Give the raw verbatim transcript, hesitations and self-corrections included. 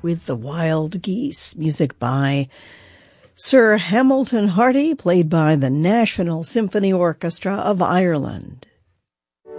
with the Wild Geese, music by Sir Hamilton Hardy, played by the National Symphony Orchestra of Ireland.